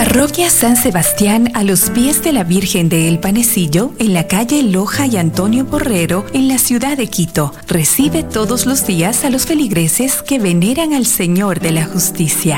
Parroquia San Sebastián a los pies de la Virgen de El Panecillo, en la calle Loja y Antonio Borrero, en la ciudad de Quito. Recibe todos los días a los feligreses que veneran al Señor de la Justicia.